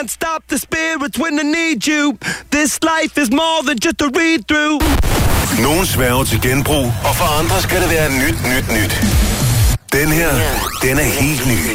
Stop the spirits when I need you. This life is more than just a read-through. Nogen sværger til genbrug, og for andre skal det være nyt. Den her, den er helt ny.